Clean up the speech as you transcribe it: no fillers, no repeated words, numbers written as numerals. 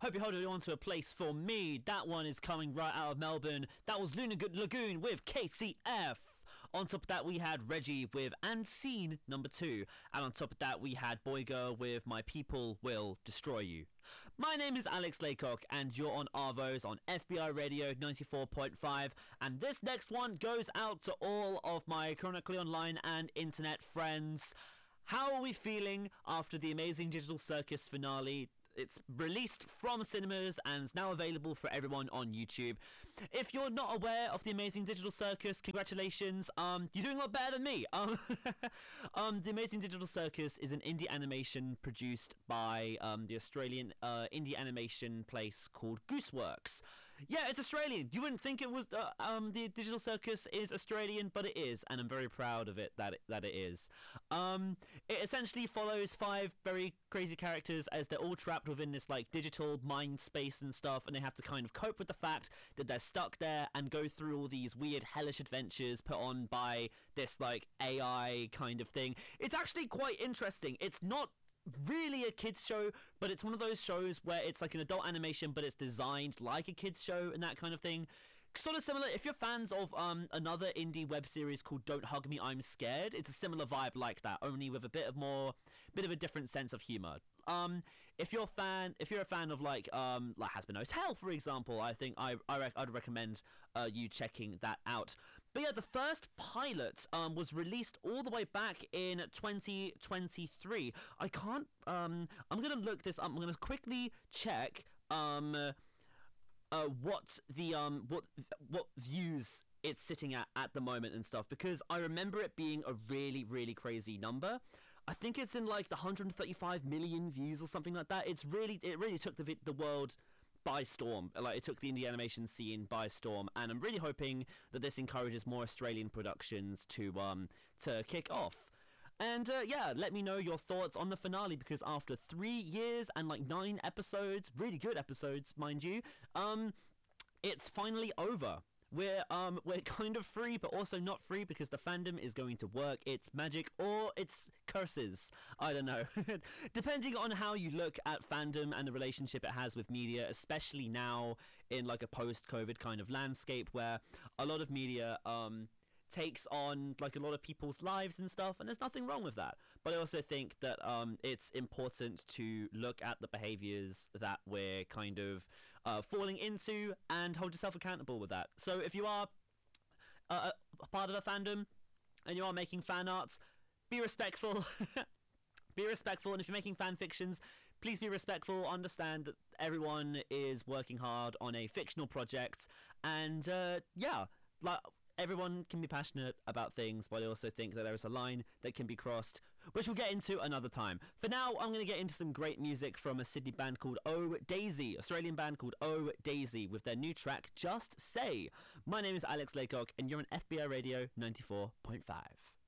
hope you hold it on to a place for me. That one is coming right out of Melbourne. That was Lunar Lagoon with KCF. On top of that, we had Reggie with Unseen #2. And on top of that, we had Boy Girl with My People Will Destroy You. My name is Alex Laycock, and you're on Arvos on FBI Radio 94.5. And this next one goes out to all of my Chronically Online and internet friends. How are we feeling after the Amazing Digital Circus finale? It's released from cinemas and is now available for everyone on YouTube. If you're not aware of the Amazing Digital Circus, congratulations. You're doing a lot better than me. The Amazing Digital Circus is an indie animation produced by the Australian indie animation place called Gooseworks. Yeah, it's Australian. You wouldn't think it was the Digital Circus is Australian, but it is, and I'm very proud of it that it is. It essentially follows 5 very crazy characters as they're all trapped within this like digital mind space and stuff, and they have to kind of cope with the fact that they're stuck there and go through all these weird hellish adventures put on by this like AI kind of thing. It's actually quite interesting. It's not really a kids show, but it's one of those shows where it's like an adult animation but it's designed like a kids show and that kind of thing. Sort of similar, if you're fans of another indie web series called Don't Hug Me, I'm Scared, it's a similar vibe like that, only with a bit of a different sense of humor. If you're a fan of like Has Been No Hell, for example, I think I'd recommend you checking that out. But yeah, the first pilot was released all the way back in 2023. I can't. I'm gonna look this up. I'm gonna quickly check what views it's sitting at the moment and stuff, because I remember it being a really, really crazy number. I think it's in like the 135 million views or something like that. It really took the world by storm. Like, it took the indie animation scene by storm, and I'm really hoping that this encourages more Australian productions to kick off. And yeah, let me know your thoughts on the finale, because after 3 years and like 9 episodes, really good episodes, mind you, it's finally over. We're kind of free, but also not free, because the fandom is going to work its magic or its curses. I don't know. Depending on how you look at fandom and the relationship it has with media, especially now in like a post-COVID kind of landscape where a lot of media takes on like a lot of people's lives and stuff, and there's nothing wrong with that. But I also think that it's important to look at the behaviors that we're kind of falling into and hold yourself accountable with that. So if you are a part of a fandom and you are making fan arts, be respectful. Be respectful, and if you're making fan fictions, please be respectful. Understand that everyone is working hard on a fictional project, and yeah, like, everyone can be passionate about things, but I also think that there is a line that can be crossed, which we'll get into another time. For now, I'm going to get into some great music from a Sydney band called Oh Daisy, Australian band called Oh Daisy, with their new track, Just Say. My name is Alex Laycock, and you're on FBI Radio 94.5.